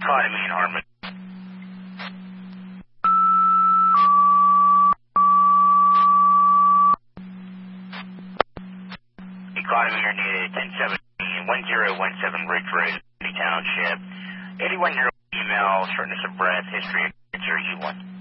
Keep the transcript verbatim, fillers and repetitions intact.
Economy in Harmon. Economy, you're needed ten seventeen, one zero one seven Ridge Road, City Township. eighty-one year old female, shortness of breath, history of cancer, U one.